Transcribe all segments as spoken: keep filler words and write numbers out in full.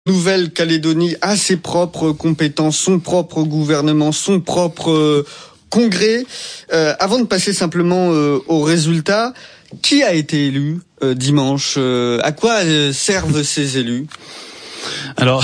Nouvelle-Calédonie a ses propres compétences, son propre gouvernement, son propre euh, congrès. Euh, avant de passer simplement euh, aux résultats, qui a été élu euh, dimanche euh, À quoi euh, servent ces élus ? Alors,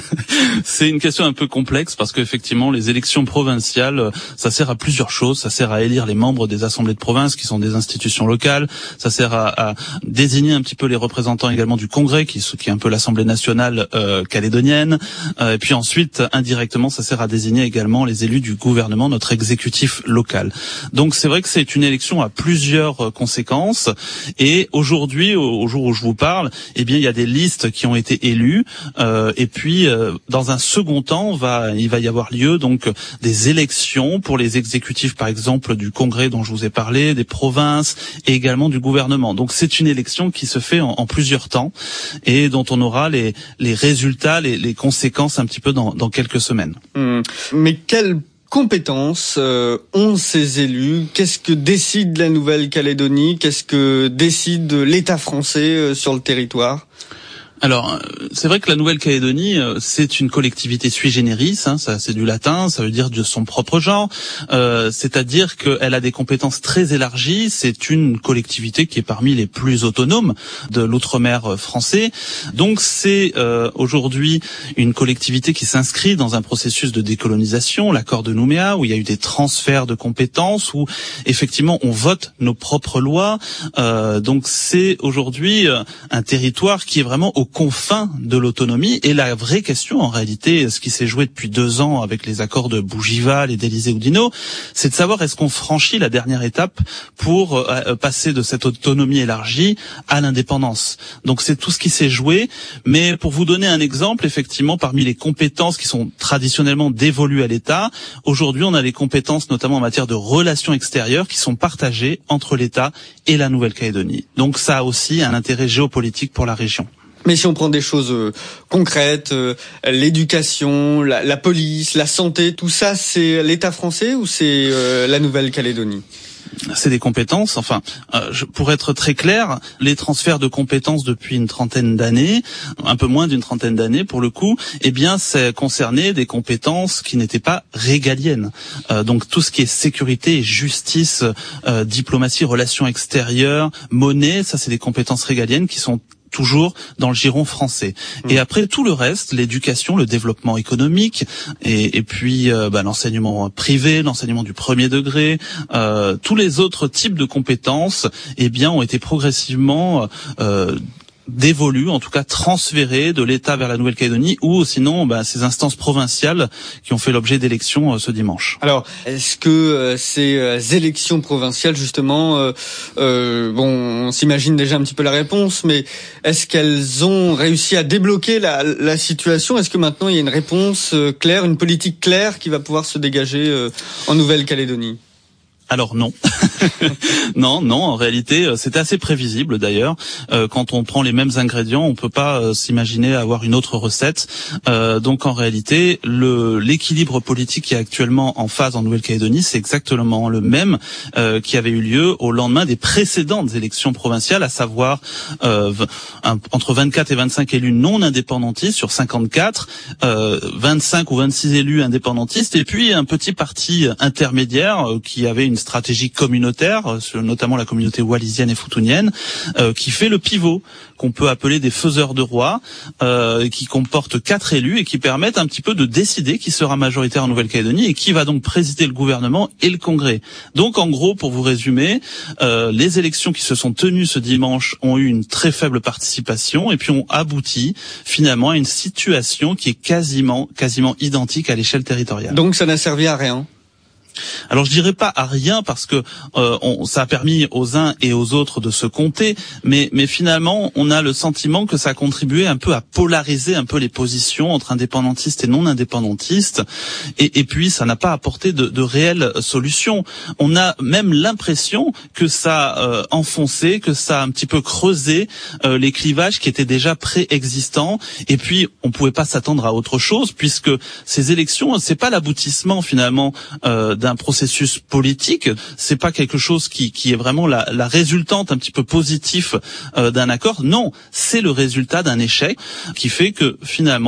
c'est une question un peu complexe parce qu'effectivement, les élections provinciales, ça sert à plusieurs choses. Ça sert à élire les membres des assemblées de province qui sont des institutions locales. Ça sert à, à désigner un petit peu les représentants également du Congrès, qui, qui est un peu l'Assemblée nationale euh, calédonienne. Euh, et puis ensuite, indirectement, ça sert à désigner également les élus du gouvernement, notre exécutif local. Donc c'est vrai que c'est une élection à plusieurs euh, conséquences. Et aujourd'hui, au, au jour où je vous parle, eh bien, il y a des listes qui ont été élues. Euh, et puis, euh, dans un second temps, va, il va y avoir lieu donc des élections pour les exécutifs, par exemple, du Congrès dont je vous ai parlé, des provinces et également du gouvernement. Donc, c'est une élection qui se fait en, en plusieurs temps et dont on aura les, les résultats, les, les conséquences un petit peu dans, dans quelques semaines. Mmh. Mais quelles compétences euh, ont ces élus ? Qu'est-ce que décide la Nouvelle-Calédonie ? Qu'est-ce que décide l'État français euh, sur le territoire ? Alors, c'est vrai que la Nouvelle-Calédonie, c'est une collectivité sui generis, hein, ça c'est du latin, ça veut dire de son propre genre, euh, c'est-à-dire qu'elle a des compétences très élargies, c'est une collectivité qui est parmi les plus autonomes de l'outre-mer français, donc c'est euh, aujourd'hui une collectivité qui s'inscrit dans un processus de décolonisation, l'accord de Nouméa, où il y a eu des transferts de compétences, où effectivement on vote nos propres lois, euh, donc c'est aujourd'hui un territoire qui est vraiment au confins de l'autonomie. Et la vraie question, en réalité, ce qui s'est joué depuis deux ans avec les accords de Bougival et d'Élysée-Oudinot, c'est de savoir est-ce qu'on franchit la dernière étape pour euh, passer de cette autonomie élargie à l'indépendance. Donc c'est tout ce qui s'est joué. Mais pour vous donner un exemple, effectivement, parmi les compétences qui sont traditionnellement dévolues à l'État, aujourd'hui on a les compétences notamment en matière de relations extérieures qui sont partagées entre l'État et la Nouvelle-Calédonie. Donc ça a aussi un intérêt géopolitique pour la région. Mais si on prend des choses euh, concrètes, euh, l'éducation, la, la police, la santé, tout ça, c'est l'État français ou c'est euh, la Nouvelle-Calédonie ? C'est des compétences. Enfin, euh, je, pour être très clair, les transferts de compétences depuis une trentaine d'années, un peu moins d'une trentaine d'années pour le coup, eh bien, c'est concerné des compétences qui n'étaient pas régaliennes. Euh, donc tout ce qui est sécurité, justice, euh, diplomatie, relations extérieures, monnaie, ça c'est des compétences régaliennes qui sont toujours dans le giron français. Mmh. Et après tout le reste, l'éducation, le développement économique, et, et puis euh, bah, l'enseignement privé, l'enseignement du premier degré, euh, tous les autres types de compétences, eh bien, ont été progressivement euh, dévolus, en tout cas transférés de l'État vers la Nouvelle-Calédonie, ou sinon bah, ces instances provinciales qui ont fait l'objet d'élections euh, ce dimanche. Alors, est-ce que euh, ces euh, élections provinciales, justement, euh, euh, bon, on s'imagine déjà un petit peu la réponse, mais est-ce qu'elles ont réussi à débloquer la, la situation ? Est-ce que maintenant il y a une réponse euh, claire, une politique claire qui va pouvoir se dégager euh, en Nouvelle-Calédonie ? Alors non, non, non. En réalité, c'était assez prévisible d'ailleurs. Euh, quand on prend les mêmes ingrédients, on peut pas euh, s'imaginer avoir une autre recette. Euh, donc en réalité, le l'équilibre politique qui est actuellement en phase en Nouvelle-Calédonie, c'est exactement le même euh, qui avait eu lieu au lendemain des précédentes élections provinciales, à savoir euh, un, entre vingt-quatre et vingt-cinq élus non indépendantistes sur cinquante-quatre, euh, vingt-cinq ou vingt-six élus indépendantistes, et puis un petit parti intermédiaire euh, qui avait une stratégie communautaire, notamment la communauté wallisienne et futunienne, euh, qui fait le pivot, qu'on peut appeler des faiseurs de roi, euh, qui comporte quatre élus et qui permettent un petit peu de décider qui sera majoritaire en Nouvelle-Calédonie et qui va donc présider le gouvernement et le Congrès. Donc en gros, pour vous résumer, euh, les élections qui se sont tenues ce dimanche ont eu une très faible participation et puis ont abouti finalement à une situation qui est quasiment, quasiment identique à l'échelle territoriale. Donc ça n'a servi à rien ? Alors je dirais pas à rien parce que euh, on, ça a permis aux uns et aux autres de se compter, mais, mais finalement on a le sentiment que ça a contribué un peu à polariser un peu les positions entre indépendantistes et non indépendantistes, et, et puis ça n'a pas apporté de, de réelles solutions. On a même l'impression que ça a euh, enfoncé, que ça a un petit peu creusé euh, les clivages qui étaient déjà préexistants, et puis on pouvait pas s'attendre à autre chose puisque ces élections c'est pas l'aboutissement finalement euh, d'un d'un processus politique. C'est pas quelque chose qui, qui est vraiment la, la résultante un petit peu positif euh, d'un accord. Non, c'est le résultat d'un échec qui fait que finalement